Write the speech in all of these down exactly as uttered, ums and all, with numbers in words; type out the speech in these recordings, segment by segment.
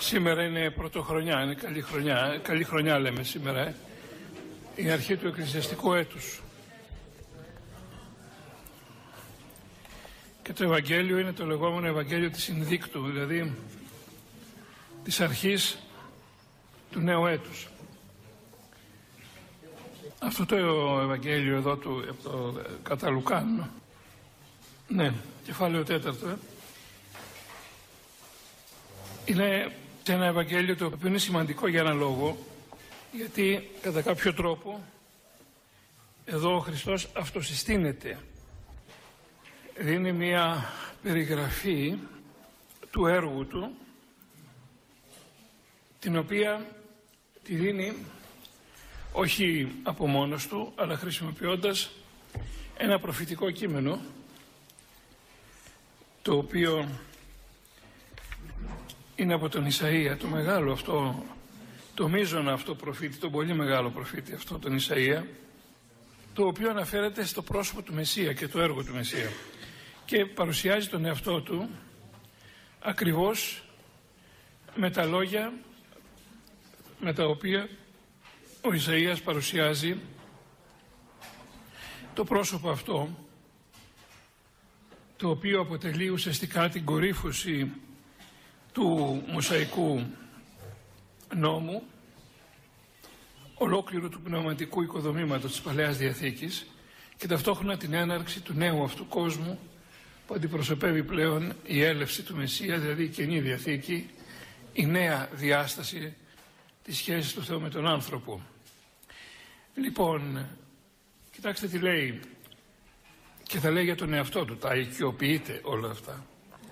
Σήμερα είναι πρωτοχρονιά, είναι καλή χρονιά, καλή χρονιά λέμε σήμερα, η αρχή του εκκλησιαστικού έτους. Και το Ευαγγέλιο είναι το λεγόμενο Ευαγγέλιο της Συνδίκτου, δηλαδή της αρχής του νέου έτους. Αυτό το Ευαγγέλιο εδώ του, το, κατά Λουκάν, ναι, κεφάλαιο τέταρτο, ε, είναι ένα Ευαγγέλιο το οποίο είναι σημαντικό για ένα λόγο, γιατί κατά κάποιο τρόπο εδώ ο Χριστός αυτοσυστήνεται. Δίνει μια περιγραφή του έργου του, την οποία τη δίνει όχι από μόνος του, αλλά χρησιμοποιώντας ένα προφητικό κείμενο, το οποίο είναι από τον Ισαΐα, το μεγάλο αυτό, το μείζωνα αυτό προφήτη, τον πολύ μεγάλο προφήτη αυτό, τον Ισαΐα, το οποίο αναφέρεται στο πρόσωπο του Μεσσία και το έργο του Μεσσία και παρουσιάζει τον εαυτό του ακριβώς με τα λόγια με τα οποία ο Ισαΐας παρουσιάζει το πρόσωπο αυτό, το οποίο αποτελεί ουσιαστικά την κορύφωση του Μωσαϊκού νόμου, ολόκληρου του πνευματικού οικοδομήματος της Παλαιάς Διαθήκης και ταυτόχρονα την έναρξη του νέου αυτού κόσμου που αντιπροσωπεύει πλέον η έλευση του Μεσσία, δηλαδή η Καινή Διαθήκη, η νέα διάσταση της σχέσης του Θεού με τον άνθρωπο. Λοιπόν, κοιτάξτε τι λέει, και θα λέει για τον εαυτό του, τα οικειοποιείται όλα αυτά.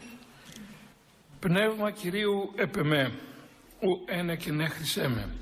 Πνεύμα Κυρίου επεμέ, ου ένε και ναι χρυσέ με.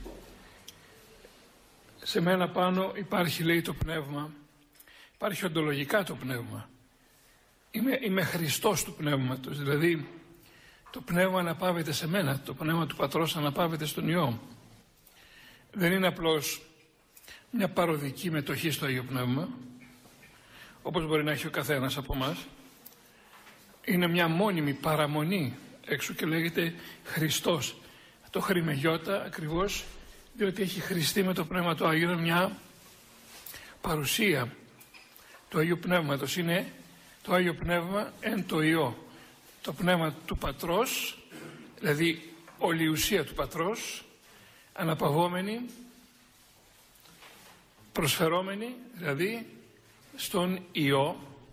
Σε μένα πάνω υπάρχει, λέει, το πνεύμα, υπάρχει οντολογικά το πνεύμα. Είμαι, είμαι Χριστός του πνεύματος, δηλαδή το πνεύμα αναπαύεται σε μένα, το πνεύμα του Πατρός αναπαύεται στον Υιό. Δεν είναι απλώς μια παροδική μετοχή στο Άγιο Πνεύμα, όπως μπορεί να έχει ο καθένας από εμάς. Είναι μια μόνιμη παραμονή, έξω και λέγεται Χριστός. Το χρημεγιώτα ακριβώς, διότι έχει χρηστεί με το Πνεύμα του Άγιο, μια παρουσία του Αγίου Πνεύματος. Είναι το Άγιο Πνεύμα εν το Υιό. Το Πνεύμα του Πατρός, δηλαδή όλη η ουσία του Πατρός, αναπαυόμενη, προσφερόμενη, δηλαδή στον Υιό,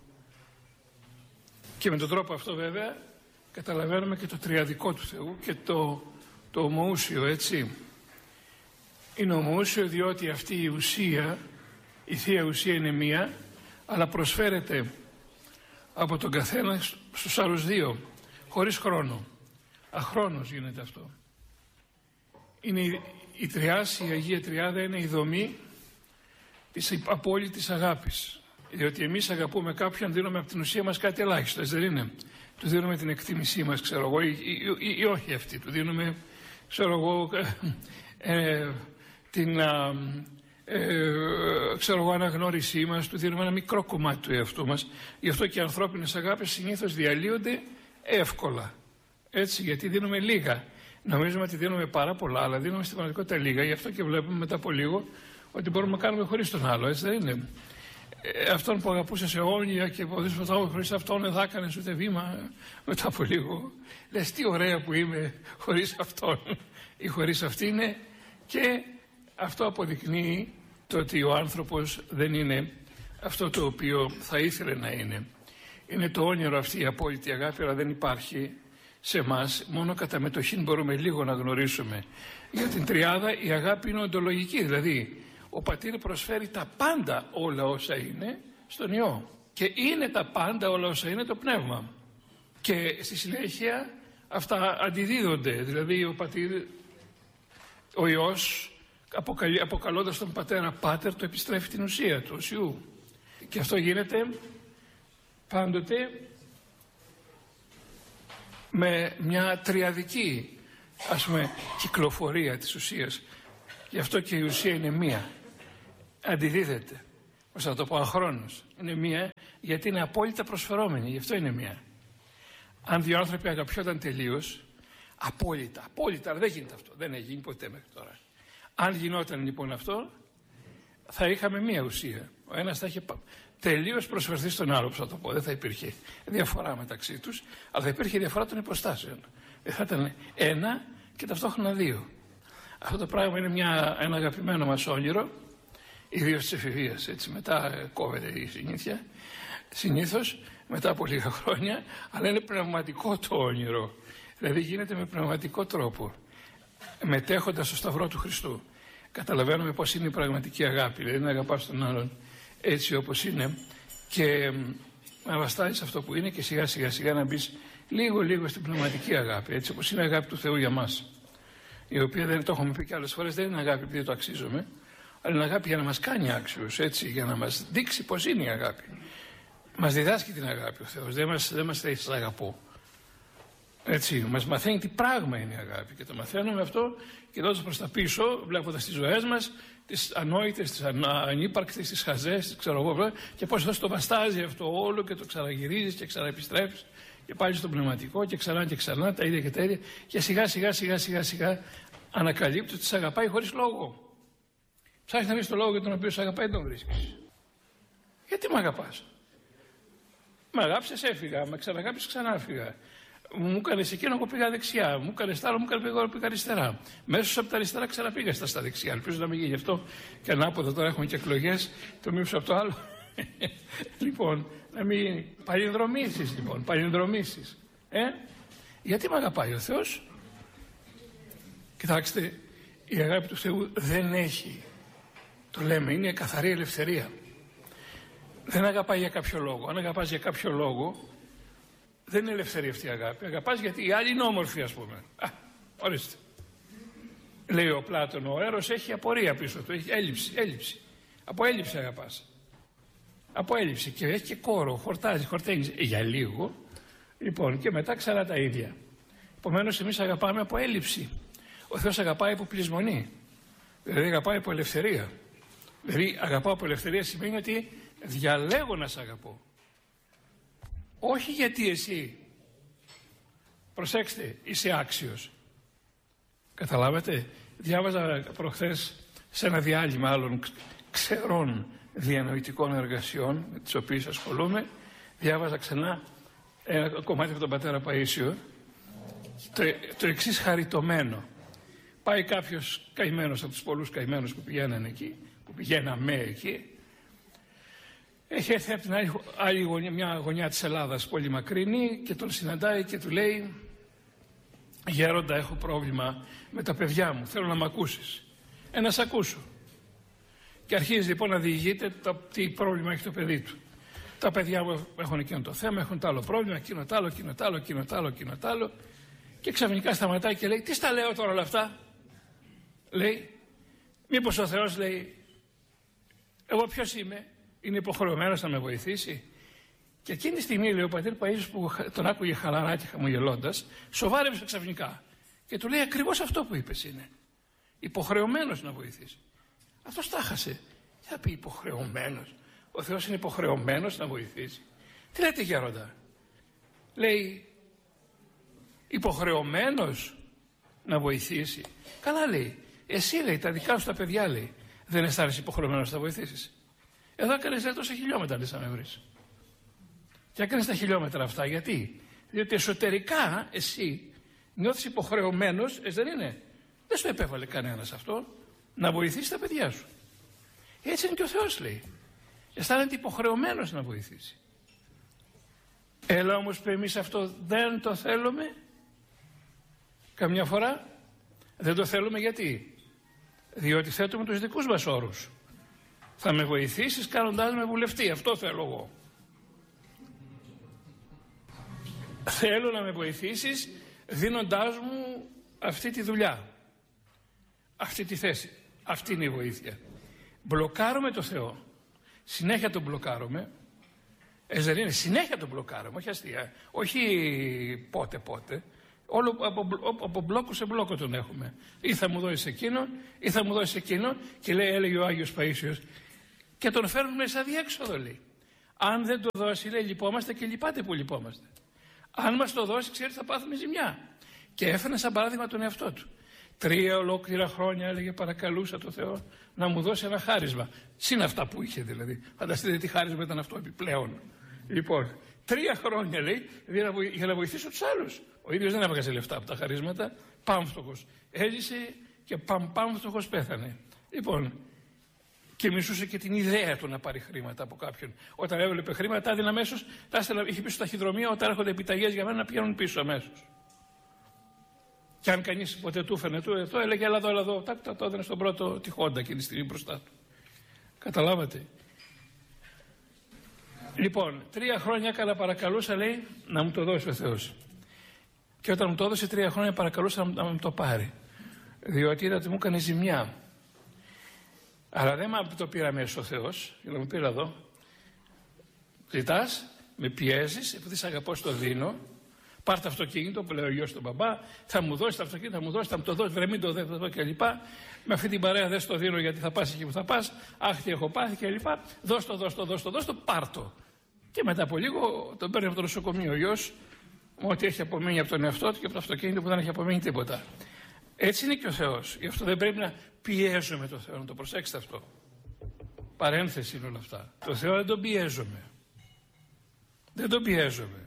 και με τον τρόπο αυτό βέβαια καταλαβαίνουμε και το τριαδικό του Θεού και το, το ομοούσιο, έτσι. Είναι ομοούσιο διότι αυτή η ουσία, η Θεία Ουσία είναι μία, αλλά προσφέρεται από τον καθένα στους άλλους δύο, χωρίς χρόνο. Αχρόνος γίνεται αυτό. Είναι η, η Τριάς, η Αγία Τριάδα είναι η δομή της απόλυτης αγάπης. Διότι εμείς αγαπούμε κάποιον, δίνουμε από την ουσία μας κάτι ελάχιστο, δεν είναι. Του δίνουμε την εκτίμησή μας, ξέρω εγώ, ή, ή, ή, ή όχι αυτή. Του δίνουμε, ξέρω εγώ, ε, ε, την α, ε, ξέρω εγώ, αναγνώρισή μας, του δίνουμε ένα μικρό κομμάτι του εαυτού μας. Γι' αυτό και οι ανθρώπινες αγάπες συνήθως διαλύονται εύκολα. Έτσι, γιατί δίνουμε λίγα. Νομίζουμε ότι δίνουμε πάρα πολλά, αλλά δίνουμε στην πραγματικότητα λίγα. Γι' αυτό και βλέπουμε μετά από λίγο ότι μπορούμε να κάνουμε χωρίς τον άλλο, έτσι δεν είναι. Ε, αυτόν που αγαπούσες αιώνια και που δεις ότι χωρίς αυτόν δεν θα έκανες ούτε βήμα, μετά από λίγο λες τι ωραία που είμαι χωρίς αυτόν ή χωρίς αυτήν, και αυτό αποδεικνύει το ότι ο άνθρωπος δεν είναι αυτό το οποίο θα ήθελε να είναι. Είναι το όνειρο αυτή η απόλυτη αγάπη, αλλά δεν υπάρχει σε εμάς. Μόνο κατά μετοχήν μπορούμε λίγο να γνωρίσουμε. Για την Τριάδα η αγάπη είναι οντολογική, δηλαδή ο Πατήρ προσφέρει τα πάντα όλα όσα είναι στον Υιό και είναι τα πάντα όλα όσα είναι το Πνεύμα, και στη συνέχεια αυτά αντιδίδονται, δηλαδή ο Πατήρ, ο Υιός αποκαλώντας τον Πατέρα Πάτερ, το επιστρέφει την ουσία του οσιού, και αυτό γίνεται πάντοτε με μια τριαδική, ας πούμε, κυκλοφορία της ουσίας. Γι' αυτό και η ουσία είναι μία, αντιδίδεται, πώς θα το πω, αχρόνως. Είναι μία γιατί είναι απόλυτα προσφερόμενη, γι' αυτό είναι μία. Αν δύο άνθρωποι αγαπιόταν τελείως, Απόλυτα, απόλυτα, αλλά δεν γίνεται αυτό. Δεν έχει γίνει ποτέ μέχρι τώρα. Αν γινόταν λοιπόν αυτό, θα είχαμε μία ουσία. Ο ένας θα είχε τελείως προσφερθεί στον άλλο, θα το πω. Δεν θα υπήρχε διαφορά μεταξύ τους, αλλά θα υπήρχε διαφορά των υποστάσεων. Δεν θα ήταν ένα και ταυτόχρονα δύο. Αυτό το πράγμα είναι μια, ένα αγαπημένο μας όνειρο, ιδίως της εφηβείας. Έτσι, μετά κόβεται η συνήθεια, συνήθως μετά από λίγα χρόνια, αλλά είναι πνευματικό το όνειρο. Δηλαδή γίνεται με πνευματικό τρόπο, μετέχοντας στο σταυρό του Χριστού. Καταλαβαίνουμε πώς είναι η πραγματική αγάπη, δηλαδή να αγαπάς τον άλλον έτσι όπως είναι και να βαστάζεις αυτό που είναι και σιγά σιγά σιγά να μπεις λίγο λίγο στην πνευματική αγάπη, έτσι όπως είναι η αγάπη του Θεού για μας, η οποία δεν το έχουμε πει και άλλες φορές, δεν είναι αγάπη επειδή το αξίζουμε, αλλά είναι αγάπη για να μας κάνει άξιους, έτσι, για να μας δείξει πώς είναι η αγάπη. Μας διδάσκει την αγάπη ο Θεός, δεν μας, δεν μας λέει σας αγαπώ. Έτσι, μας μαθαίνει τι πράγμα είναι η αγάπη και το μαθαίνουμε αυτό κοιτώντας προς τα πίσω, βλέποντας τις ζωές μας, τις ανόητες, τις ανύπαρκτες, τις χαζές, τις ξέρω εγώ, και πώς θα το βαστάζει αυτό όλο και το ξαναγυρίζεις και ξαναεπιστρέφεις και πάλι στο πνευματικό και ξανά και ξανά τα ίδια και τα ίδια και σιγά σιγά σιγά σιγά σιγά ανακαλύπτεις ότι σε αγαπάει χωρίς λόγο. Ψάχνεις να βρεις το λόγο για τον οποίο σε αγαπάει, τον βρίσκεις. Γιατί με αγαπάς? Με αγάπησες, έφυγα, με ξαναγάπησες, ξανά έφυγα. Μου έκανε εκείνο, εγώ πήγα δεξιά. Μου έκανε άλλο, μου έκανε εγώ πήγα αριστερά. Μέσω από τα αριστερά ξαναπήγα στα, στα δεξιά. Ελπίζω να μην γίνει αυτό και ανάποδα. Τώρα έχουμε και εκλογές. Το μείωσα από το άλλο. Λοιπόν, να μην γίνει. Παλινδρομήσεις λοιπόν. Παλινδρομήσεις. Ε? Γιατί με αγαπάει ο Θεός? Κοιτάξτε, η αγάπη του Θεού δεν έχει. Το λέμε, είναι καθαρή ελευθερία. Δεν αγαπάει για κάποιο λόγο. Αν αγαπάς για κάποιο λόγο, δεν είναι ελευθερία αυτή η αγάπη. Αγαπάς γιατί οι άλλοι είναι όμορφοι, ας πούμε. Α, ορίστε. Λέει ο Πλάτων, ο έρος έχει απορία πίσω του, έχει έλλειψη, έλλειψη. Από έλλειψη αγαπάς. Από έλλειψη και έχει και κόρο, χορτάζει, χορταίνει για λίγο. Λοιπόν, και μετά ξανά τα ίδια. Επομένως, εμείς αγαπάμε από έλλειψη. Ο Θεός αγαπάει από πλεισμονή. Δηλαδή, αγαπάει από ελευθερία. Δηλαδή, αγαπάω από ελευθερία σημαίνει ότι διαλέγω να σ' αγαπώ. Όχι γιατί εσύ, προσέξτε, είσαι άξιος. Καταλάβετε, διάβαζα προχθές σε ένα διάλειμμα άλλων ξερών διανοητικών εργασιών με τις οποίες ασχολούμαι, διάβαζα ξανά ένα κομμάτι από τον πατέρα Παΐσιο, το, το εξής χαριτωμένο. Πάει κάποιος καημένος από τους πολλούς καημένους που πηγαίνανε εκεί, που πηγαίναμε εκεί. Έχει έρθει από την άλλη, άλλη γωνιά, μια γωνιά της Ελλάδας πολύ μακρινή και τον συναντάει και του λέει «Γέροντα, έχω πρόβλημα με τα παιδιά μου, θέλω να μ' ακούσεις». Ε, να σ' ακούσω. Και αρχίζει λοιπόν να διηγείται το, τι πρόβλημα έχει το παιδί του. Τα παιδιά μου έχουν εκείνο το θέμα, έχουν το άλλο πρόβλημα, εκείνο το άλλο, εκείνο το άλλο, εκείνο το άλλο, εκείνο το άλλο. Και ξαφνικά σταματάει και λέει «Τι στα λέω τώρα όλα αυτά?» Λέει «Μήπως ο Θεός, λέει, εγώ ποιος είμαι, είναι υποχρεωμένος να με βοηθήσει?» Και εκείνη τη στιγμή, λέει ο πατήρ Παΐσιος, που τον άκουγε χαλαρά και χαμογελώντας, σοβάρεψε ξαφνικά και του λέει ακριβώς αυτό που είπες είναι. Υποχρεωμένος να βοηθήσει. Αυτός τα χάσε. Τι θα πει υποχρεωμένος? Ο Θεός είναι υποχρεωμένος να βοηθήσει? Τι λέτε, γέροντα? Λέει υποχρεωμένος να βοηθήσει. Καλά, λέει. Εσύ, λέει, τα δικά σου τα παιδιά, λέει, δεν αισθάνεσαι υποχρεωμένος να βοηθήσεις? Εδώ έκανες τόσα χιλιόμετρα, λες, να με βρεις. Και έκανες τα χιλιόμετρα αυτά γιατί? Διότι εσωτερικά εσύ νιώθεις υποχρεωμένος, έτσι δεν είναι? Δεν σου επέβαλε κανένας αυτό, να βοηθήσει τα παιδιά σου. Έτσι είναι και ο Θεός, λέει. Αισθάνεται υποχρεωμένος να βοηθήσει. Έλα όμως που εμείς αυτό δεν το θέλουμε. Καμιά φορά δεν το θέλουμε γιατί? Διότι θέτουμε τους δικούς μας όρους. Θα με βοηθήσεις κάνοντάς με βουλευτή, αυτό θέλω εγώ. Θέλω να με βοηθήσεις δίνοντάς μου αυτή τη δουλειά, αυτή τη θέση. Αυτή είναι η βοήθεια. Μπλοκάρουμε το Θεό. Συνέχεια τον μπλοκάρουμε. Ε, δεν είναι, συνέχεια τον μπλοκάρουμε, όχι αστεία. Όχι πότε πότε. Όλο από, από μπλόκο σε μπλόκο τον έχουμε. Ή θα μου δώσει εκείνο, ή θα μου δώσει εκείνο. Και λέει, έλεγε ο Άγιος Παΐσιος, και τον φέρνουμε σαν διέξοδο, λέει. Αν δεν το δώσει, λέει, λυπόμαστε και λυπάτε που λυπόμαστε. Αν μας το δώσει, ξέρετε, θα πάθουμε ζημιά. Και έφερε σαν παράδειγμα τον εαυτό του. Τρία ολόκληρα χρόνια, έλεγε, παρακαλούσα το Θεό να μου δώσει ένα χάρισμα. Συν αυτά που είχε δηλαδή. Φανταστείτε τι χάρισμα ήταν αυτό επιπλέον. Λοιπόν, τρία χρόνια, λέει, για να βοηθήσω τους άλλους. Ο ίδιος δεν έβγαζε λεφτά από τα χαρίσματα. Πάμφτωχος έζησε και παμ, πάμφτωχος πέθανε. Λοιπόν, και μισούσε και την ιδέα του να πάρει χρήματα από κάποιον. Όταν έβλεπε χρήματα, τα έδινε αμέσως, τα έστελα, είχε πίσω στα ταχυδρομεία, όταν έρχονται επιταγές για μένα να πηγαίνουν πίσω αμέσως. Και αν κανείς ποτέ του έφερνε του, εδώ έλεγε, έλα εδώ, έλα εδώ, τάκ, το έδινε στον πρώτο τη Χόντα εκείνη τη στιγμή μπροστά του. Καταλάβατε. Λοιπόν, τρία χρόνια καλά παρακαλούσα, λέει, να μου το δώσει ο Θεός. Και όταν μου το έδωσε τρία χρόνια, παρακαλούσα να μου το πάρει. Διότι είδα ότι μου έκανε ζημιά. Αλλά δεν μου το πήρα μέσα ο Θεός, για να μου πήρα εδώ. Ζητάς, με πιέζεις, επειδή σε αγαπώ, στο δίνω. Πάρ' το αυτοκίνητο που λέει ο γιος του μπαμπά, θα μου δώσει το αυτοκίνητο, θα μου δώσει, θα μου το δώσει, βρε μην το δώσει κλπ. Με αυτή την παρέα δεν στο δίνω γιατί θα πας εκεί που θα πας, αχ τι έχω πάθει κλπ. Δώσ' το, δώσ' το, δώσ' το, δώσ' το, πάρ' το. Και μετά από λίγο τον παίρνει από το νοσοκομείο ο γιος, με ό,τι έχει απομείνει από τον εαυτό του και από το αυτοκίνητο που δεν έχει απομείνει τίποτα. Έτσι είναι και ο Θεός. Γι' αυτό δεν πρέπει να πιέζουμε τον Θεό, να το προσέξετε αυτό. Παρένθεση είναι όλα αυτά. Το Θεό δεν τον πιέζομαι. Δεν τον πιέζομαι.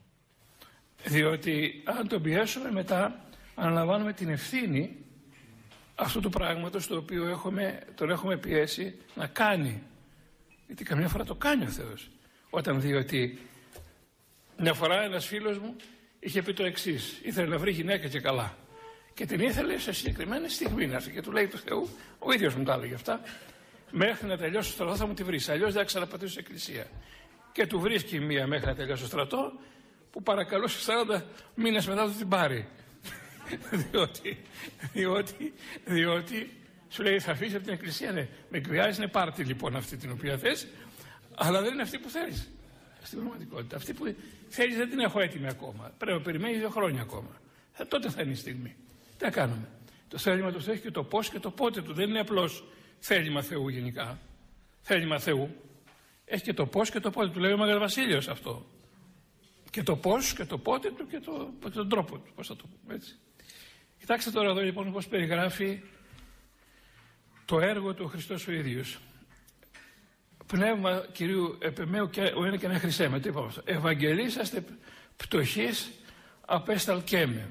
Διότι αν τον πιέσουμε μετά αναλαμβάνουμε την ευθύνη αυτού του πράγματος το οποίο έχουμε, τον έχουμε πιέσει να κάνει. Γιατί καμιά φορά το κάνει ο Θεός. Όταν δει ότι μια φορά ένας φίλος μου είχε πει το εξής, ήθελε να βρει γυναίκα και καλά και την ήθελε σε συγκεκριμένη στιγμή να έρθει και του λέει του Θεού, ο ίδιος μου τα έλεγε αυτά, μέχρι να τελειώσει το στρατό θα μου τη βρεις, αλλιώς δεν θα ξαναπατήσω σε εκκλησία. Και του βρίσκει μία μέχρι να τελειώσει το στρατό που παρακαλούσε σαράντα μήνες μετά του την πάρει. διότι, διότι, διότι σου λέει θα αφήσει από την εκκλησία, ναι, με εκβιάζει, ναι, πάρτι λοιπόν αυτή την οποία θες, αλλά δεν είναι αυτή που θέλεις. Στην πραγματικότητα. Αυτή που θέλεις δεν την έχω έτοιμη ακόμα. Πρέπει να περιμένεις δύο χρόνια ακόμα. Θα, τότε θα είναι η στιγμή. Τι να κάνουμε. Το θέλημα του Θεού έχει και το πώς και το πότε του. Δεν είναι απλώς θέλημα Θεού γενικά. Θέλημα Θεού. Έχει και το πώς και το πότε του. Λέει ο Μέγας Βασίλειος αυτό. Και το πώς και το πότε του και, το, και τον τρόπο του. Πώς θα το πούμε έτσι. Κοιτάξτε τώρα εδώ λοιπόν πώς περιγράφει το έργο του ο Χριστός ο ίδιος. Πνεύμα Κυρίου επεμέου και ο ένα και ένα χρυσέμε. Τι είπαμε αυτό. Ευαγγελίσαστε πτωχής απέσταλκέμαι.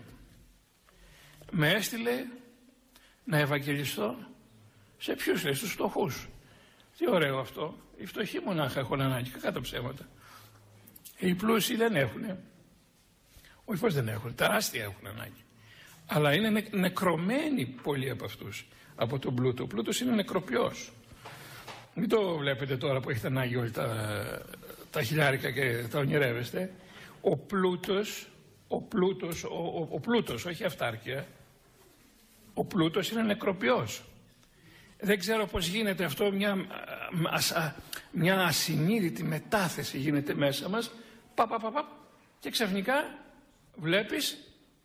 Με έστειλε να ευαγγελιστώ σε ποιους λέει, στους φτωχούς. Τι ωραίο αυτό. Οι φτωχοί μονάχα έχουν ανάγκη, κακά τα ψέματα. Οι πλούσιοι δεν έχουνε. Όχι πως δεν έχουν, τεράστια έχουν ανάγκη. Αλλά είναι νε, νεκρωμένοι πολλοί από αυτούς από τον πλούτο. Ο πλούτος είναι νεκροποιός. Μην το βλέπετε τώρα που έχετε ανάγκη όλοι τα, τα χιλιάρικα και τα ονειρεύεστε. Ο πλούτος, ο πλούτος, ο, ο, ο πλούτος, όχι αυτάρκεια, ο πλούτος είναι νεκροποιός. Δεν ξέρω πώς γίνεται αυτό, μια, μια ασυνείδητη μετάθεση γίνεται μέσα μας, πα, πα, πα, πα, και ξαφνικά βλέπεις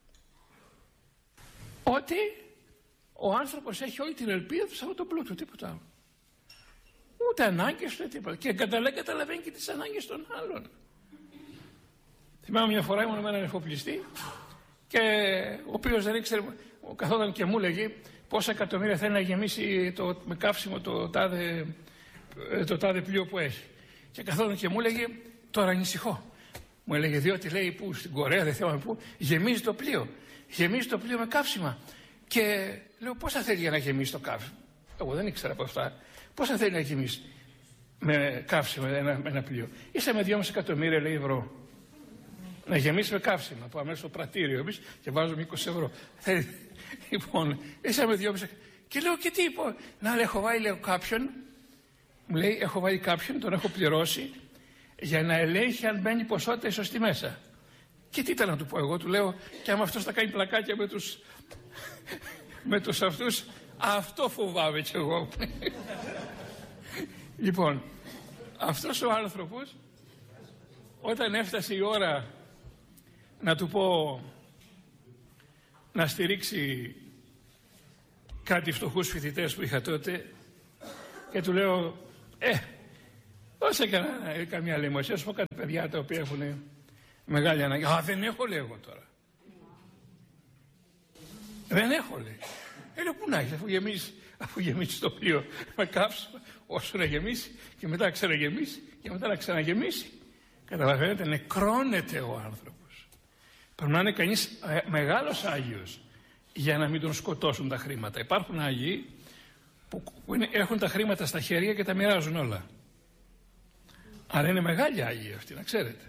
ότι ο άνθρωπος έχει όλη την ελπίδα του σε αυτό το πλούτο, τίποτα άλλο. Ούτε ανάγκες ούτε τίποτα. Και καταλαβαίνει και τις ανάγκες των άλλων. Θυμάμαι μια φορά ήμουν με έναν εφοπλιστή και ο οποίος δεν ήξερε, καθόταν και μου έλεγε πόσα εκατομμύρια θέλει να γεμίσει το, με καύσιμο το τάδε, το τάδε πλοίο που έχει. Και καθόταν και μου έλεγε τώρα ανησυχώ. Μου έλεγε διότι λέει που στην Κορέα δεν θυμάμαι πού γεμίζει το πλοίο. Γεμίζει το πλοίο με καύσιμα. Και λέω πόσα θέλει για να γεμίσει το καύσιμο. Εγώ δεν ήξερα από αυτά. Πόσα θέλει να γεμίσει με καύσιμα ένα, με ένα πλοίο. Είσαι με δυόμισι εκατομμύρια λέει ευρώ. Να γεμίσει με καύσιμα. Πάω μέσα στο πρατήριο εμείς και βάζουμε είκοσι ευρώ. Λοιπόν, είσαι με δυόμισι. Και λέω και τι είπα. Να λέω, έχω βάλει λέω, κάποιον. Μου λέει, έχω βάλει κάποιον, τον έχω πληρώσει για να ελέγχει αν μπαίνει ποσότητα σωστή μέσα. Και τι ήταν να του πω εγώ, του λέω, και άμα αυτός θα κάνει πλακάκια με τους, με τους αυτούς, αυτό φοβάμαι κι εγώ. Λοιπόν, αυτός ο άνθρωπος, όταν έφτασε η ώρα να του πω να στηρίξει κάτι φτωχούς φοιτητές που είχα τότε και του λέω, ε, δώσε κανένα, καμιά λαιμοσία, σου πω κάτι παιδιά τα οποία έχουν μεγάλη ανάγκη. Α, δεν έχω λέγω τώρα. Δεν έχω, λέει. Ε, λέει, πού να έχεις, αφού γεμίσει, αφού γεμίσει το πλοίο με καύσιμο, όσο να γεμίσει και μετά ξαναγεμίσει και μετά να ξαναγεμίσει. Καταλαβαίνετε, νεκρώνεται ο άνθρωπος. Πρέπει να είναι κανείς ε, μεγάλος Άγιος για να μην τον σκοτώσουν τα χρήματα. Υπάρχουν Άγιοι που, που είναι, έχουν τα χρήματα στα χέρια και τα μοιράζουν όλα. Αλλά είναι μεγάλοι Άγιοι αυτοί, να ξέρετε.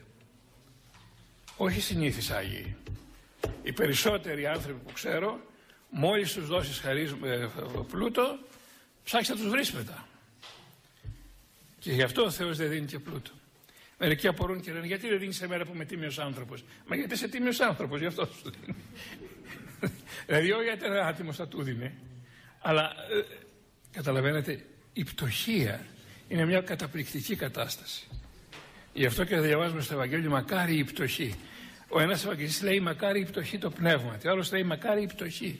Όχι συνήθεις Άγιοι. Οι περισσότεροι άνθρωποι που ξέρω, μόλις τους δώσεις χαρίσ, ε, πλούτο, ψάξεις να τους βρεις μετά. Και γι' αυτό ο Θεός δεν δίνει και πλούτο. Μερικοί απορούν και λένε, γιατί δεν δίνει σε μέρα που είμαι τίμιος άνθρωπος? Μα γιατί είσαι τίμιος άνθρωπος, γι' αυτό σου δίνει. Δηλαδή, όχι γιατί είναι άτιμος θα του δίνει. Αλλά ε, καταλαβαίνετε, η πτωχία είναι μια καταπληκτική κατάσταση. Γι' αυτό και διαβάζουμε στο Ευαγγέλιο, μακάρι η πτωχή. Ο ένας Ευαγγελιστής λέει, μακάρι η πτωχή το πνεύμα. Και ο άλλος λέει, μακάρι η πτωχή.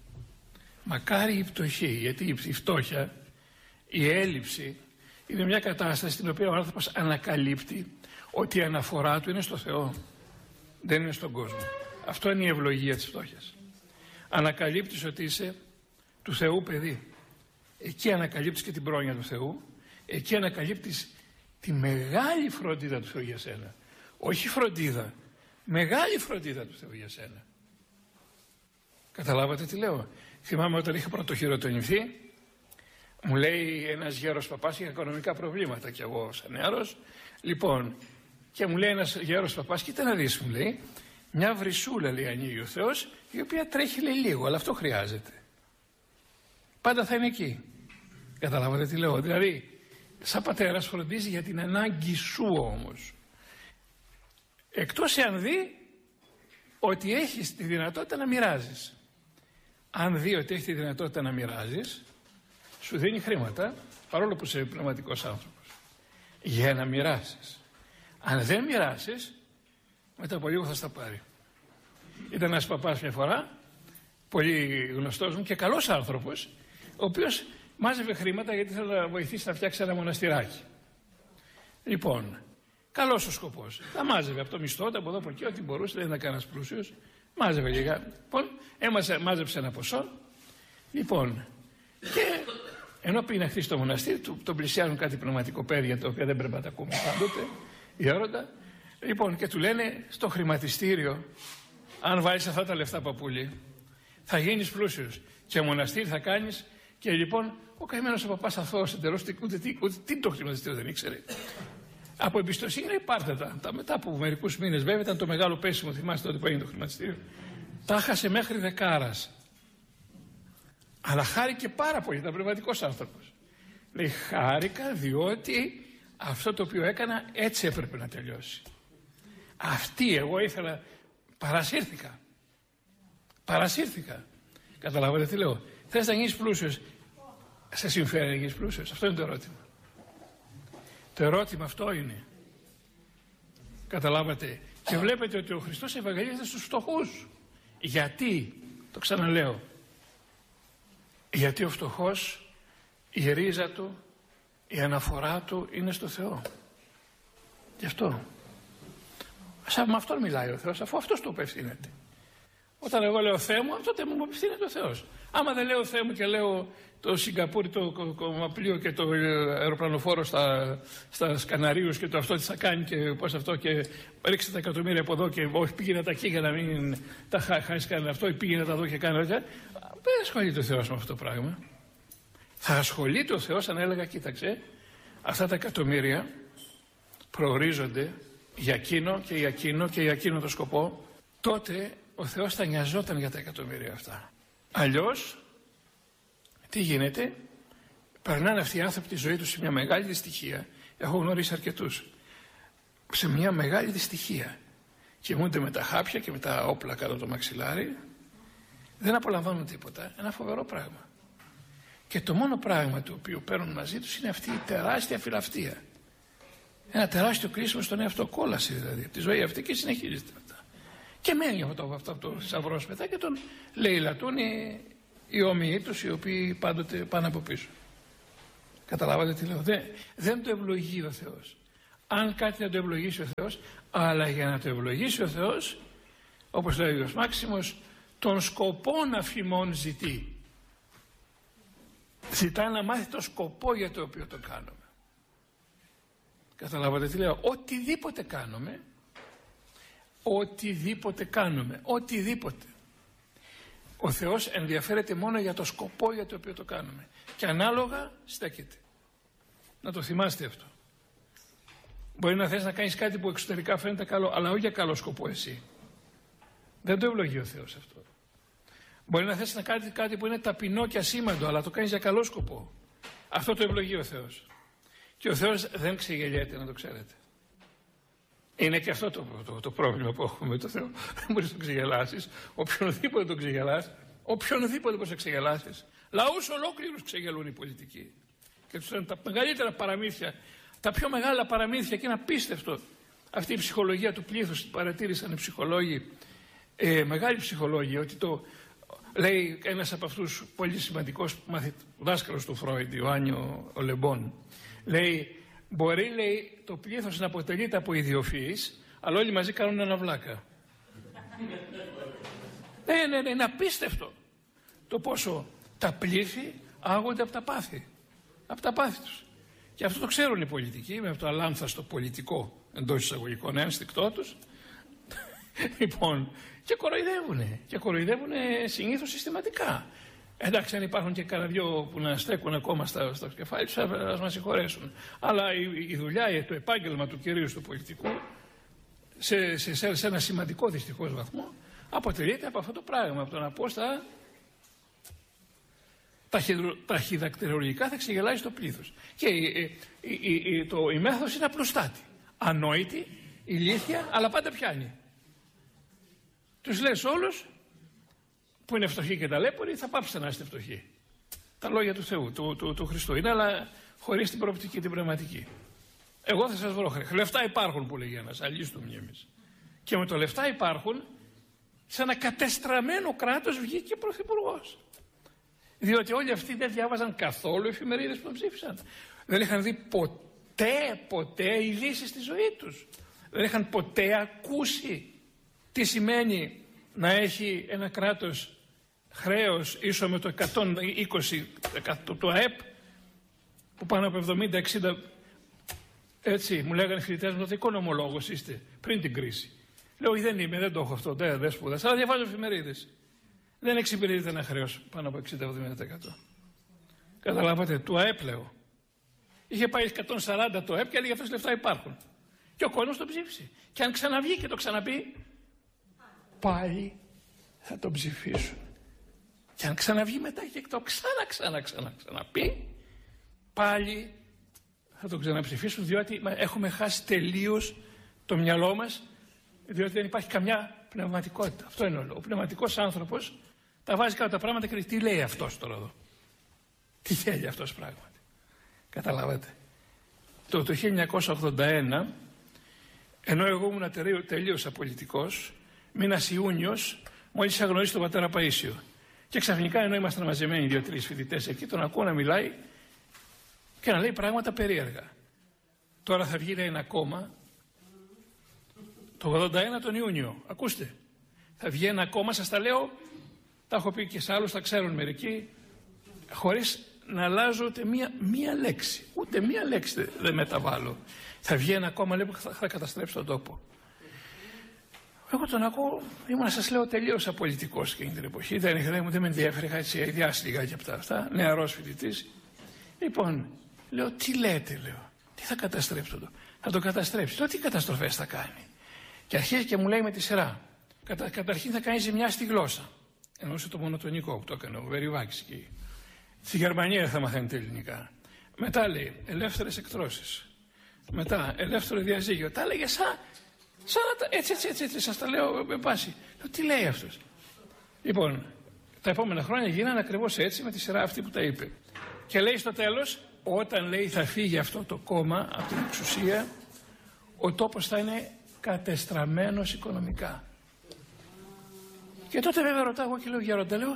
Μακάρι η πτωχή, γιατί η φτώχεια, η έλλειψη, είναι μια κατάσταση στην οποία ο άνθρωπος ανακαλύπτει ότι η αναφορά του είναι στο Θεό. Δεν είναι στον κόσμο. Αυτό είναι η ευλογία της φτώχειας. Ανακαλύπτεις ότι είσαι του Θεού παιδί. Εκεί ανακαλύπτεις και την πρόνοια του Θεού. Εκεί ανακαλύπτεις τη μεγάλη φροντίδα του Θεού για σένα. Όχι φροντίδα, μεγάλη φροντίδα του Θεού για σένα. Καταλάβατε τι λέω? Θυμάμαι όταν είχα πρωτοχειροτονηθεί, μου λέει ένας γέρος παπάς, είχα οικονομικά προβλήματα κι εγώ σαν νεαρός. Λοιπόν, και μου λέει ένας γέρος παπάς, κοίτα να δεις, μου λέει, μια βρυσούλα, λέει, ανοίγει ο Θεός, η οποία τρέχει, λέει, λίγο, αλλά αυτό χρειάζεται. Πάντα θα είναι εκεί. Καταλάβατε τι λέω? Δηλαδή, σαν πατέρας φροντίζει για την ανάγκη σου όμως. Εκτός εάν δει ότι έχεις τη δυνατότητα να μοιράζεις. Αν δει ότι έχεις τη δυνατότητα να μοιράζεις, σου δίνει χρήματα, παρόλο που είσαι πνευματικός άνθρωπος, για να μοιράσεις. Αν δεν μοιράσεις, μετά από λίγο θα στα πάρει. Ήταν ένας παπάς μια φορά, πολύ γνωστός μου και καλός άνθρωπος, ο οποίος μάζευε χρήματα γιατί ήθελε να βοηθήσει να φτιάξει ένα μοναστηράκι. Λοιπόν, καλός ο σκοπός. Τα μάζευε από το μισθό, από εδώ από εκεί, ό,τι μπορούσε, δεν ήταν κανένας πλούσιος. Μάζευε λίγα. Λοιπόν, έμαζε, μάζεψε ένα ποσό. Λοιπόν, και ενώ πήγε να χτίσει το μοναστήρι, του, τον πλησιάζουν κάτι πνευματικοπαίδια, τα οποία δεν πρέπει να τα ακούμε πάντοτε, η έρωτα. Λοιπόν, και του λένε στο χρηματιστήριο, αν βάλεις αυτά τα λεφτά, παππούλη, θα γίνεις πλούσιος. Και μοναστήρι θα κάνεις. Και λοιπόν, ο καημένος ο παπάς αθώος εντελώς, ούτε, ούτε, ούτε, ούτε τι το χρηματιστήριο δεν ήξερε. Από εμπιστοσύνη, πάρτε τα. τα. Μετά από μερικούς μήνες, βέβαια, ήταν το μεγάλο πέσιμο, θυμάστε τότε που έγινε το χρηματιστήριο. Τα χάσε μέχρι δεκάρας. Αλλά χάρηκε πάρα πολύ, ήταν πνευματικός άνθρωπος. Λέει, χάρηκα διότι αυτό το οποίο έκανα έτσι έπρεπε να τελειώσει. Αυτή εγώ ήθελα, παρασύρθηκα. Παρασύρθηκα. Καταλάβατε τι λέω? Θες να γίνεις πλούσιος, σε συμφέρει να γίνεις πλούσιος? Αυτό είναι το ερώτημα. Το ερώτημα αυτό είναι. Καταλάβατε? Και βλέπετε ότι ο Χριστός ευαγγελίζεται στους φτωχούς. Γιατί? Το ξαναλέω. Γιατί ο φτωχός, η ρίζα του, η αναφορά του είναι στο Θεό. Γι' αυτό. Σαν με αυτόν μιλάει ο Θεός, αφού αυτός το απευθύνεται. Όταν εγώ λέω Θεέ μου, τότε μου απευθύνεται ο Θεός. Άμα δεν λέω Θεέ μου και λέω το Σιγκαπούρι, το κομμαπλοίο και το αεροπλανοφόρο στα, στα Καναρίους και το αυτό τι θα κάνει και πώς αυτό και ρίξτε τα εκατομμύρια από εδώ και όχι πήγαινε τα εκεί για να μην τα χάσει κανένα αυτό ή πήγαινε τα εδώ και κάνει αυτό. Δεν ασχολείται ο Θεός με αυτό το πράγμα. Θα ασχολείται ο Θεός αν έλεγα, κοίταξε, αυτά τα εκατομμύρια προορίζονται για εκείνο και για εκείνο και για εκείνο το σκοπό, τότε ο Θεός θα νοιαζόταν για τα εκατομμύρια αυτά. Αλλιώς, τι γίνεται? Περνάνε αυτοί οι άνθρωποι τη ζωή τους σε μια μεγάλη δυστυχία. Έχω γνωρίσει αρκετούς. Σε μια μεγάλη δυστυχία. Κοιμούνται με τα χάπια και με τα όπλα κάτω το μαξιλάρι. Δεν απολαμβάνουν τίποτα. Ένα φοβερό πράγμα. Και το μόνο πράγμα το οποίο παίρνουν μαζί τους είναι αυτή η τεράστια φιλαυτία. Ένα τεράστιο κρίσιμο στον εαυτό, κόλαση δηλαδή. Από τη ζωή αυτή και συνεχίζεται μετά. Και μένει αυτό το, αυτό το θησαυρό μετά και τον λαιλατούν οι, οι όμοιοι τους, οι οποίοι πάντοτε πάνε από πίσω. Καταλάβατε τι λέω? Δεν, δεν το ευλογεί ο Θεός. Αν κάτι να το ευλογήσει ο Θεός, αλλά για να το ευλογήσει ο Θεός, όπως λέει ο Άγιος Μάξιμος, τον σκοπό να φημών ζητεί. Ζητάει να μάθει το σκοπό για το οποίο το κάνουμε. Καταλάβατε τι λέω? Οτιδήποτε κάνουμε, οτιδήποτε κάνουμε, οτιδήποτε. Ο Θεός ενδιαφέρεται μόνο για το σκοπό για το οποίο το κάνουμε. Και ανάλογα στέκεται. Να το θυμάστε αυτό. Μπορεί να θες να κάνεις κάτι που εξωτερικά φαίνεται καλό, αλλά όχι για καλό σκοπό εσύ. Δεν το ευλογεί ο Θεός αυτό. Μπορεί να θες να κάνεις κάτι που είναι ταπεινό και ασήμαντο, αλλά το κάνεις για καλό σκοπό. Αυτό το ευλογεί ο Θεός. Και ο Θεός δεν ξεγελιέται, να το ξέρετε. Είναι και αυτό το, το, το πρόβλημα που έχουμε με το Θεό. Δεν μπορείς να τον ξεγελάσεις. Οποιονδήποτε τον ξεγελάς, οποιονδήποτε μπορείς να ξεγελάσεις. Λαούς ολόκληρους ξεγελούν οι πολιτικοί. Και τους λένε τα μεγαλύτερα παραμύθια, τα πιο μεγάλα παραμύθια, και είναι απίστευτο. Αυτή η ψυχολογία του πλήθους παρατήρησαν οι ψυχολόγοι, ε, μεγάλοι ψυχολόγοι, ότι το λέει ένας από αυτούς πολύ σημαντικός δάσκαλος του Φρόιντ, ο Άνιο ο Λεμπόν, λέει, μπορεί, λέει, το πλήθος να αποτελείται από ιδιοφυείς, αλλά όλοι μαζί κάνουν ένα βλάκα. Ναι, ναι, ναι, είναι απίστευτο το πόσο τα πλήθη άγονται από τα πάθη. Από τα πάθη τους. Και αυτό το ξέρουν οι πολιτικοί, με αυτό το αλάνθαστο πολιτικό εντός εισαγωγικών ένστικτό τους. Λοιπόν, και κοροϊδεύουνε. Και κοροϊδεύουνε συνήθως συστηματικά. Εντάξει, αν υπάρχουν και κανένα δυο που να στέκουν ακόμα στα, στο κεφάλι τους, ας μας συγχωρέσουν. Αλλά η, η δουλειά, το επάγγελμα του κυρίου του πολιτικού, σε, σε, σε, σε ένα σημαντικό δυστυχώς βαθμό, αποτελείται από αυτό το πράγμα. Από το να πω στα ταχυδακτηρολογικά θα ξεγελάσει το πλήθος. Και η, η, η, η, το, η μέθοδος είναι απλουστάτη. Ανόητη, ηλίθια, αλλά πάντα πιάνει. Τους λες όλους που είναι φτωχοί και ταλέποροι, θα πάψετε να είστε φτωχοί. Τα λόγια του Θεού, του, του, του Χριστού είναι, αλλά χωρίς την προοπτική, την πνευματική. Εγώ θα σας βρω λεφτά υπάρχουν, που λέγει ένας, αλλιώς του μνήμης. Και με το λεφτά υπάρχουν, σε ένα κατεστραμμένο κράτος βγήκε πρωθυπουργός. Διότι όλοι αυτοί δεν διάβαζαν καθόλου εφημερίδες που τον ψήφισαν. Δεν είχαν δει ποτέ, ποτέ ειδήσεις στη ζωή τους. Δεν είχαν ποτέ ακούσει τι σημαίνει να έχει ένα κράτος χρέος ίσο με το εκατόν είκοσι τοις εκατό του ΑΕΠ, που πάνω από εβδομήντα εξήντα, έτσι μου λέγανε οι φοιτητές μου, ότι οικονομολόγος είστε πριν την κρίση. Λέω, δεν είμαι, δεν το έχω αυτό, δεν, δεν σπούδασα, αλλά διαβάζω εφημερίδες. Δεν εξυπηρετείται ένα χρέος πάνω από εξήντα με εβδομήντα τοις εκατό. Καταλάβατε, του ΑΕΠ λέω. Είχε πάει εκατόν σαράντα το ΑΕΠ και έλεγε αυτές λεφτά υπάρχουν. Και ο κόσμος το ψήφισε. Και αν ξαναβγεί και το ξαναπεί, πάλι θα τον ψηφίσουν. Και αν ξαναβγεί μετά και το ξανά ξανά ξανά ξαναπεί, πάλι θα τον ξαναψηφίσουν, διότι έχουμε χάσει τελείως το μυαλό μας, διότι δεν υπάρχει καμιά πνευματικότητα. Αυτό είναι όλο. Ο πνευματικός άνθρωπος τα βάζει κάτω τα πράγματα και λέει, τι λέει αυτός τώρα εδώ. Τι θέλει αυτός πράγματι. Καταλάβατε. Το, το χίλια εννιακόσια ογδόντα ένα, ενώ εγώ ήμουν τελείως απολυτικός, μήνας Ιούνιος, μόλις είχα γνωρίσει τον πατέρα Παΐσιο. Και ξαφνικά, ενώ ήμασταν μαζεμένοι δύο-τρεις φοιτητές εκεί, τον ακούω να μιλάει και να λέει πράγματα περίεργα. Τώρα θα βγει, λέει, ένα κόμμα, το ογδόντα ένα τον Ιούνιο, ακούστε, θα βγει ένα κόμμα, σας τα λέω, τα έχω πει και σε άλλους, τα ξέρουν μερικοί, χωρίς να αλλάζω ούτε μία, μία λέξη, ούτε μία λέξη δεν, δεν μεταβάλλω. Θα βγει ένα κόμμα, λέει, που θα, θα καταστρέψει τον τόπο. Εγώ τον ακούω, ήμουν, σας λέω, τελείως απολυτικός εκείνη την εποχή. Δεν, δεν, δεν με ενδιαφέρει, είχα έτσι ιδιάσει λιγάκι από τα αυτά. Νεαρός φοιτητής. Λοιπόν, λέω, τι λέτε, λέω, τι θα καταστρέψει το. Θα το καταστρέψει. Λέω, τι καταστροφές θα κάνει. Και αρχίζει και μου λέει με τη σειρά. Κατα, καταρχήν θα κάνει ζημιά στη γλώσσα. Εννοούσε το μονοτονικό που το έκανε ο Βεριβάκης εκεί. Στη Γερμανία θα μαθαίνετε ελληνικά. Μετά λέει ελεύθερες εκτρώσεις. Μετά ελεύθερο διαζύγιο. Τα έλεγε σαν. Σαν να τα, έτσι, έτσι, έτσι, έτσι, σας τα λέω με πάση. Λέω, τι λέει αυτός. Λοιπόν, τα επόμενα χρόνια γίνανε ακριβώς έτσι με τη σειρά αυτή που τα είπε. Και λέει στο τέλος, όταν λέει θα φύγει αυτό το κόμμα από την εξουσία, ο τόπος θα είναι κατεστραμμένος οικονομικά. Και τότε βέβαια ρωτάω εγώ και λέω, Γέροντα, λέω,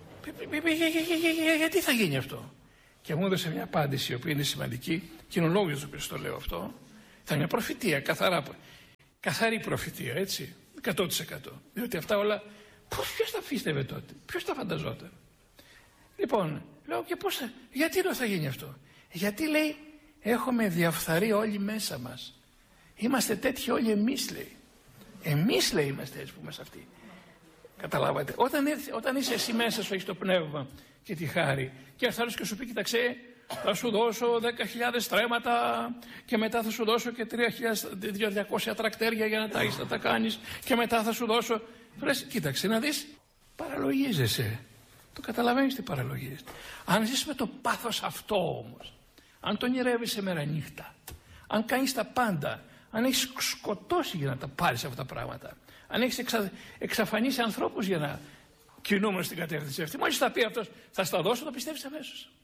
γιατί θα γίνει αυτό. Και μου έδωσε μια απάντηση, η οποία είναι σημαντική, και είναι ο λόγος για τον οποίο το λέω αυτό. Θα είναι μια προφητεία, καθαρά. Καθαρή προφητεία, έτσι, εκατό τοις εκατό. Διότι αυτά όλα Ποιος τα πίστευε τότε, ποιος τα φανταζόταν? Λοιπόν, λέω και πώς, γιατί λέω θα γίνει αυτό? Γιατί λέει έχουμε διαφθαρεί όλοι μέσα μας. Είμαστε τέτοιοι όλοι εμείς, λέει. Εμείς, λέει, είμαστε έτσι που είμαστε αυτοί. Καταλάβατε. Όταν, έρθει, όταν είσαι εσύ μέσα σου, έχεις το πνεύμα και τη χάρη και έρθει άλλος και σου πει, κοίταξε, θα σου δώσω δέκα χιλιάδες στρέμματα και μετά θα σου δώσω και τρία χιλιάδες διακόσια τρακτέρια για να τα έχεις να τα κάνεις και μετά θα σου δώσω. Του λες, κοίταξε να δεις, παραλογίζεσαι. Το καταλαβαίνεις τι παραλογίζεσαι. Αν ζεις με το πάθος αυτό όμως, αν τον ονειρεύεσαι μέρα νύχτα, αν κάνεις τα πάντα, αν έχεις σκοτώσει για να τα πάρεις αυτά τα πράγματα, αν έχεις εξα... εξαφανίσει ανθρώπους για να κινούμε στην κατεύθυνση αυτή, μόλις θα πει αυτός θα στα δώσω, το πιστεύεις αμέσως.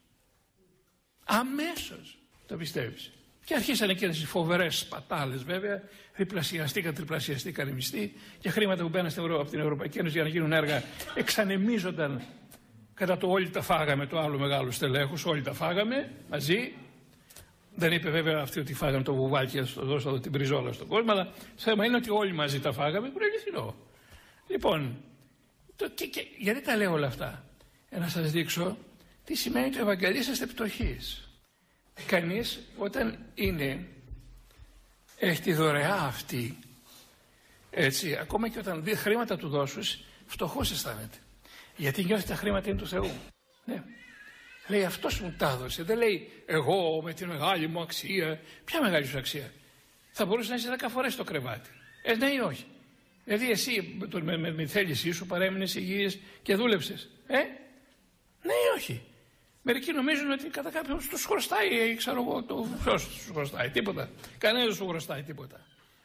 Αμέσως το πιστεύεις. Και αρχίσανε και τις φοβερές σπατάλες βέβαια, διπλασιαστήκαν, τριπλασιαστήκαν οι μισθοί και χρήματα που μπαίναν από την Ευρωπαϊκή Ένωση για να γίνουν έργα εξανεμίζονταν κατά το όλοι τα φάγαμε, το άλλο μεγάλο στελέχος, όλοι τα φάγαμε μαζί. Δεν είπε βέβαια αυτοί ότι φάγανε το βουβάκι και το δώσω την πριζόλα στον κόσμο, αλλά το θέμα είναι ότι όλοι μαζί τα φάγαμε, που είναι αληθινό. Λοιπόν, το, και, και, γιατί τα λέω όλα αυτά? Για να σας δείξω τι σημαίνει το Ευαγγελίσαστε πτωχής. Κανείς όταν είναι, έχει τη δωρεά αυτή, έτσι, ακόμα και όταν δει χρήματα του δώσους, φτωχός αισθάνεται. Γιατί νιώθει τα χρήματα είναι του Θεού. Ναι. Λέει αυτός μου τα έδωσε. Δεν λέει εγώ με τη μεγάλη μου αξία. Ποια μεγάλη σου αξία? Θα μπορούσε να είσαι δέκα φορές στο κρεβάτι. Ε, ναι ή όχι? Δηλαδή εσύ με, με, με, με θέλησή σου παρέμεινες υγιής και δούλεψες. Ε, ναι ή όχι? Μερικοί νομίζουν ότι κατά κάποιον τους χρωστάει, ξέρω εγώ, το, ποιος τους χρωστάει, τίποτα. Κανένας δεν σου χρωστάει τίποτα.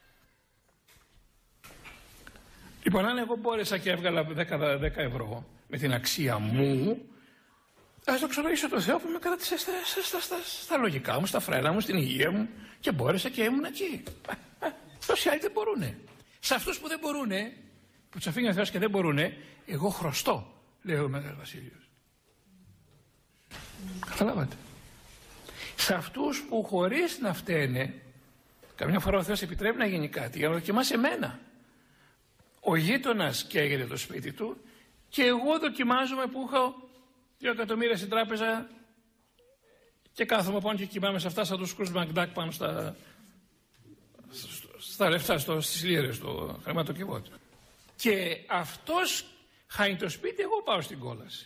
Λοιπόν, αν εγώ μπόρεσα και έβγαλα δέκα ευρώ με την αξία μου, ας το ξολογήσω το Θεό που με κράτησε στα, στα, στα, στα λογικά μου, στα φρένα μου, στην υγεία μου και μπόρεσα και ήμουν εκεί. Τόσοι άλλοι δεν μπορούνε. Σε αυτούς που δεν μπορούνε, που τους αφήνει ο Θεός και δεν μπορούνε, εγώ χρωστώ, λέει ο Μέγας Βασίλειος. Καταλάβατε. Σε αυτούς που χωρίς να φταίνε, καμιά φορά ο Θεός επιτρέπει να γίνει κάτι για να δοκιμάσει εμένα. Ο γείτονας καίγεται το σπίτι του και εγώ δοκιμάζομαι που έχω δύο εκατομμύρια στην τράπεζα και κάθομαι πάνω και κοιμάμαι σε αυτά σαν τους Σκρούτζ Μακντάκ πάνω στα, στα λεφτά, στο, στις λίρες, στο χρηματοκιβώτιο. Και αυτός χάνει το σπίτι, εγώ πάω στην κόλαση.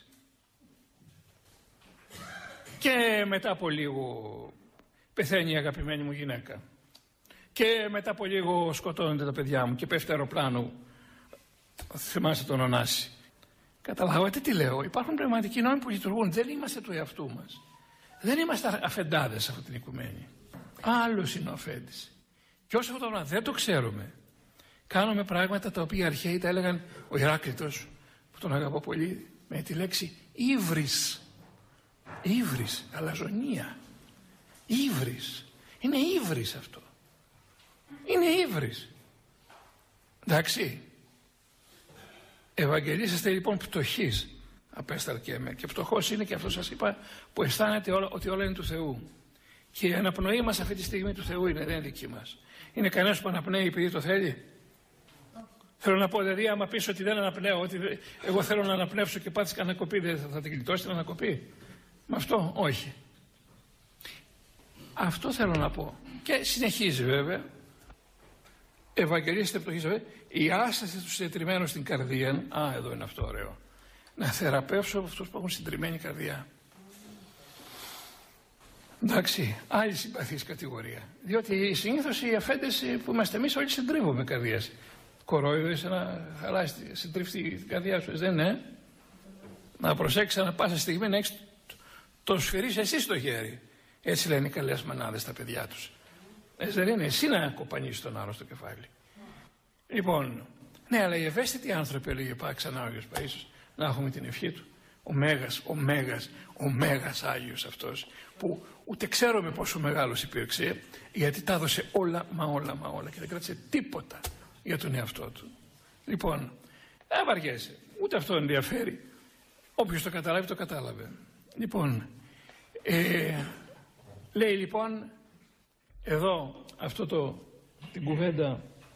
Και μετά από λίγο πεθαίνει η αγαπημένη μου γυναίκα. Και μετά από λίγο σκοτώνονται τα παιδιά μου και πέφτει αεροπλάνο. Θυμάστε τον Ωνάση. Καταλάβατε τι λέω? Υπάρχουν πνευματικοί νόμοι που λειτουργούν. Δεν είμαστε του εαυτού μας. Δεν είμαστε αφεντάδες σε αυτή την οικουμένη. Άλλος είναι ο αφέντης. Και όσο αυτό δεν το ξέρουμε, κάνουμε πράγματα τα οποία οι αρχαίοι τα έλεγαν, ο Ηράκλειτος, που τον αγαπώ πολύ, με τη λέξη ύβρις. Ύβρις, αλαζονία. Ύβρις. Είναι ύβρις αυτό. Είναι ύβρις. Εντάξει. Ευαγγελίσαστε λοιπόν πτωχής, απέσταλκε με. Και πτωχός είναι και αυτό σας είπα που αισθάνεται όλα, ότι όλα είναι του Θεού. Και η αναπνοή μας αυτή τη στιγμή του Θεού είναι, δεν είναι δική μας. Είναι κανένας που αναπνέει επειδή το θέλει? Θέλω να πω, δηλαδή, άμα πεις ότι δεν αναπνέω, ότι εγώ θέλω να αναπνεύσω και πάτεις κανένα κοπή, δεν θα, θα την γλιτώσει την ανακοπή? Με αυτό, όχι. Αυτό θέλω να πω. Και συνεχίζει βέβαια. Ευαγγελίσετε πτωχής, βέβαια. Η άσταση του συντετριμμένου στην καρδία. Α, εδώ είναι αυτό ωραίο. Να θεραπεύσω από αυτούς που έχουν συντριμμένη καρδιά. Εντάξει, άλλη συμπαθής κατηγορία. Διότι συνήθως οι αφέντες που είμαστε εμείς όλοι συντρίβουμε καρδίας. Κορόιδο είσαι να χαλάσει, συντρίφει την καρδιά σου, δεν είναι? Να προσέξεις να πάσα στιγμή να έχεις το σφυρίσει εσύ στο χέρι. Έτσι λένε οι καλές μανάδες τα παιδιά τους. Έτσι δεν είναι? Εσύ να κοπανίσεις τον άλλο στο κεφάλι. Λοιπόν, ναι, αλλά οι ευαίσθητοι άνθρωποι, έλεγε πάει ξανά ο Άγιος Παΐσιος, να έχουμε την ευχή του. Ο Μέγας, ο Μέγας, ο Μέγας Άγιος αυτός, που ούτε ξέρουμε πόσο μεγάλος υπήρξε, γιατί τα έδωσε όλα, μα όλα, μα όλα και δεν κράτησε τίποτα για τον εαυτό του. Λοιπόν, δεν βαριέσαι, ούτε αυτό ενδιαφέρει. Όποιος το καταλάβει, το κατάλαβε. Λοιπόν, ε, λέει λοιπόν, εδώ αυτό το, την κουβέντα